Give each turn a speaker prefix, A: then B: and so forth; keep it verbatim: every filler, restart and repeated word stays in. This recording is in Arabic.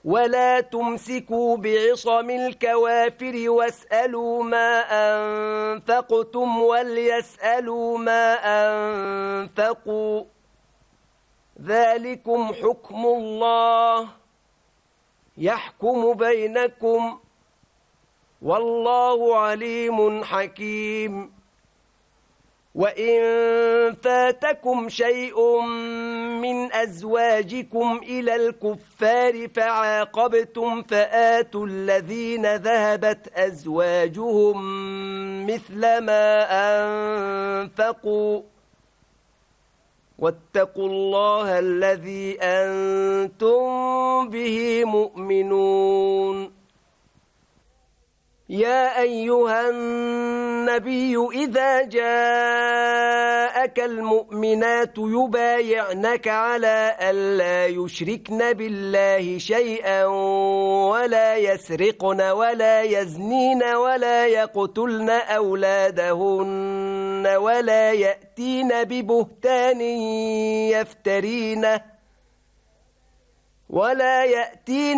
A: ولا تمسكوا بعصم الكوافر واسألوا ما أنفقتم وليسألوا ما أنفقوا ذلكم حكم الله يحكم بينكم والله عليم حكيم. وإن فاتكم شيء من أزواجكم إلى الكفار فعاقبتم فآتوا الذين ذهبت أزواجهم مثل ما أنفقوا واتقوا الله الذي أنتم به مؤمنون. يا أيها النبي إذا جاءك المؤمنات يبايعنك على ألا يشركن بالله شيئا ولا يسرقن ولا يزنين ولا يقتلن أولادهن ولا يأتين ببهتان يفترينه ولا يأتين